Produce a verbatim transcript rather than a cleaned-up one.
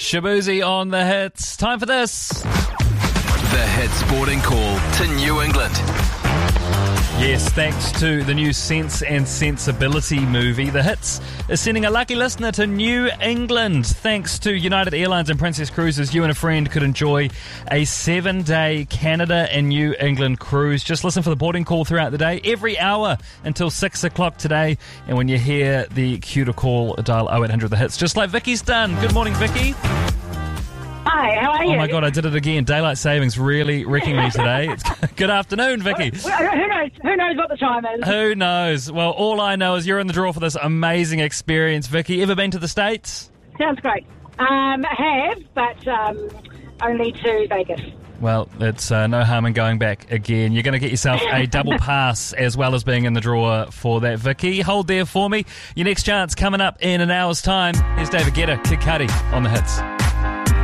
Shabuzi on the hits. Time for this. The Hit Sporting Call to New England. Yes, thanks to the new Sense and Sensibility movie, The Hits is sending a lucky listener to New England. Thanks to United Airlines and Princess Cruises, you and a friend could enjoy a seven-day Canada and New England cruise. Just listen for the boarding call throughout the day, every hour until six o'clock today. And when you hear the cue to call, dial oh eight hundred The Hits, just like Vicky's done. Good morning, Vicky. Hi, how are you? Oh my God, I did it again. Daylight savings really wrecking me today. It's, good afternoon, Vicky. Well, who knows? Who knows what the time is? Who knows? Well, all I know is you're in the draw for this amazing experience, Vicky. Ever been to the States? Sounds great. Um, I have, but um, only to Vegas. Well, it's uh, no harm in going back again. You're going to get yourself a double pass as well as being in the draw for that, Vicky. Hold there for me. Your next chance coming up in an hour's time. Here's David Guetta, Kid Cudi on the hits.